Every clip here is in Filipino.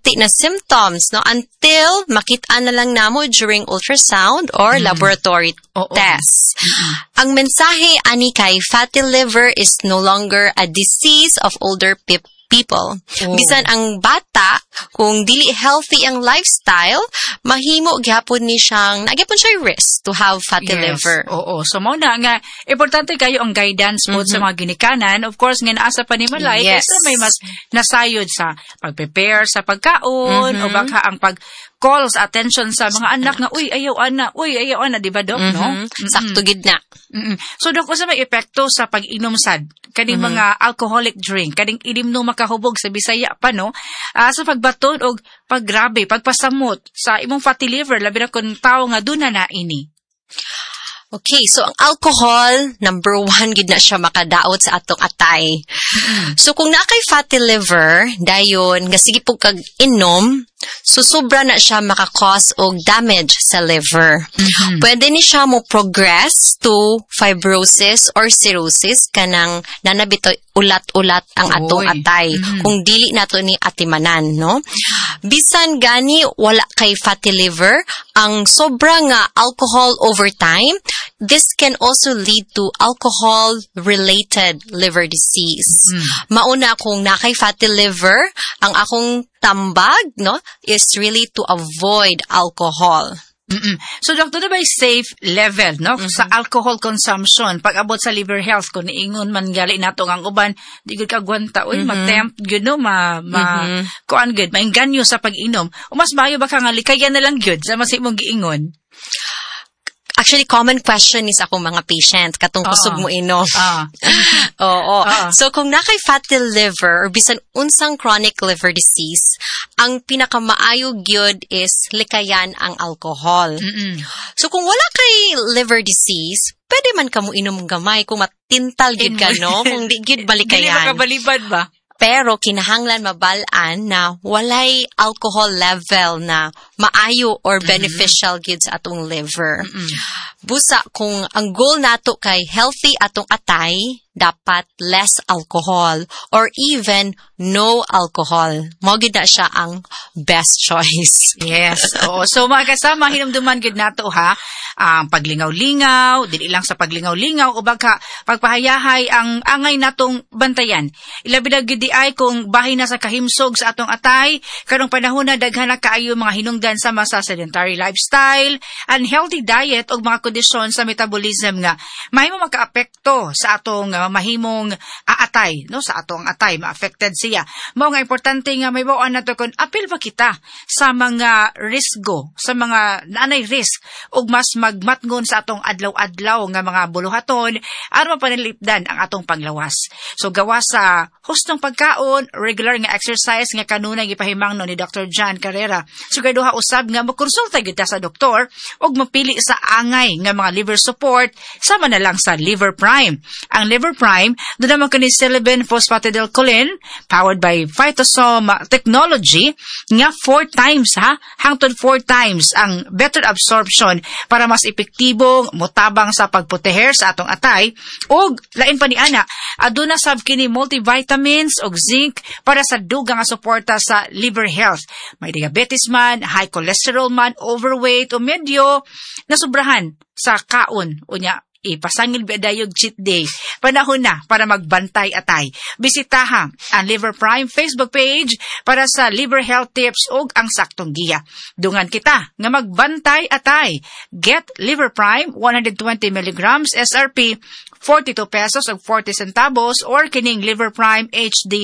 healthy na symptoms, no, until makita na lang namo during ultrasound or laboratory tests. Ang mensahe ani kay fatty liver is no longer a disease of older people. Bisan ang bata, kung dili healthy ang lifestyle, mahimo gyapon ni siyang, nagyapon siya risk to have fatty liver. Oo. So, mo na nga, importante kayo ang guidance mo sa mga ginikanan. Of course, nga naasa pa ni Malay, kasi may mas nasayod sa pag-prepare sa pagkaon, o baka ang pag-call sa attention sa mga anak nga, uy, ayaw ana, di ba, Dok, no? Sakto gid na. So, Dok, sa may epekto sa pag-inom sad, kaning mga alcoholic drink, kaning ilimno makahubog sa Bisaya pa, no? Sa pagbaton o paggrabe, pagpasamot sa imong fatty liver, labi na kung tao nga doon na ini. Okay, so ang alcohol, number 1, gid na siya makadaot sa atong atay. So kung na kay fatty liver, dayon, nga sige po kag inom, susubra na siya makakause og damage sa liver. Pwede ni siya mo progress to fibrosis or cirrhosis, kanang nanabito ulat-ulat ang atong atay, kung dili nato ni atimanan, no? Bisan gani wala kay fatty liver, ang sobra nga alcohol over time, this can also lead to alcohol-related liver disease. Mauna kung na kay fatty liver, ang akong tambag, no, is really to avoid alcohol. So, Dr. ba safe level, no, sa alcohol consumption, pag abot sa liver health, kung niingon man gali nato ang uban, di gud kagwanta, uy, mag-tempt, gud, no, kuan gud, mainganyo sa pag-inom, o mas mayo ba ka nga likayan na lang gud, sa mas imong giingon? Actually, common question is ako mga patient, katong kusog mo inom. So, kung na kay fatty liver, or bisan unsang chronic liver disease, ang pinakamaayo gyud is likayan ang alcohol. So, kung wala kay liver disease, pwede man ka mo inom gamay kung matintal gyud ka, no? Kung di gyud balikayan. Dili makabalibad ba? Pero kinahanglan mabalaan na walay alcohol level na maayo or beneficial gyud sa atong liver. Busa kung ang goal nato kay healthy atong atay, dapat less alcohol or even no alcohol. Mao gid na siya ang best choice. Yes. Oo. So mga kasama, hinumduman gid nato ha, ang paglingaw-lingaw, dili lang sa paglingaw-lingaw o baka pagpahayahay ang angay natong bantayan. Ilabi na gid ay kung bahin na sa kahimsog sa atong atay, karong panahon na daghan na kaayo mga hinungdan sama sa sedentary lifestyle, unhealthy diet o mga kondisyon sa metabolism nga mahimo makaapekto sa atong mahimong atay, no, sa atong atay ma-affected siya. Mao nga importante nga may bawaan nato kun apil pa kita sa mga risgo, sa mga naanay risk ug mas magmatngon sa atong adlaw-adlaw nga mga buluhaton aron mapanalipdan ang atong panglawas. So gawas sa hustong pagkaon, regular nga exercise nga kanunay gipahimangno ni Dr. John Carrera. So kay duha usab nga magkonsulta gyud sa doktor ug mapili sa angay nga mga liver support sama na lang sa Liver Prime. Ang Liver Prime, doon naman kani Silibin Phosphatidylcholine, powered by Phytosome Technology, nga 4 times hangtod 4 times ang better absorption para mas epektibong motabang sa pagproteher sa atong atay, ug lain pa ni ana, aduna sab kini multivitamins ug zinc para sa dugang nga suporta sa liver health. May diabetes man, high cholesterol man, overweight o medyo nasubrahan sa kaon unya ipasangil bedayog cheat day. Panahon na para magbantay atay. Bisitaha ang Liver Prime Facebook page para sa liver health tips ug ang saktong giya. Dungan kita nga magbantay atay. Get Liver Prime 120 mg SRP 42 pesos ug 40 centavos or kining Liver Prime HD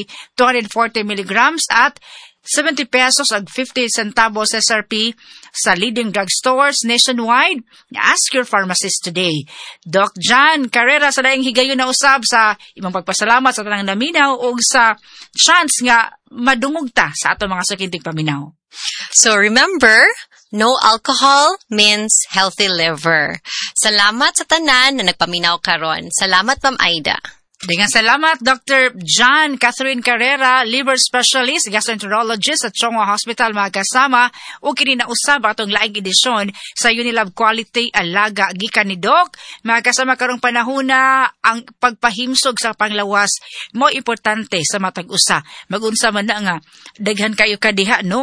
240 mg at 70 pesos ag 50 centavos SRP sa leading drugstores nationwide. Ask your pharmacist today. Doc John Carrera sa daing higayon na usab sa imong pagpasalamat sa tanang naminaw o sa chance nga madungog ta sa ato mga sakintig paminaw. So remember, no alcohol means healthy liver. Salamat sa tanan na nagpaminaw karon. Salamat, Ma'am Aida. Dengan salamat, Dr. John Catherine Carrera, liver specialist, gastroenterologist sa Chongwa Hospital, mga kasama, o kini na usab atong laing edisyon sa Unilab Quality Alaga gikan ni Doc. Mga kasama, karong panahon na ang pagpahimsog sa panglawas mo importante sa matag usa. Magunsa man na nga daghan kayo kadiha, no?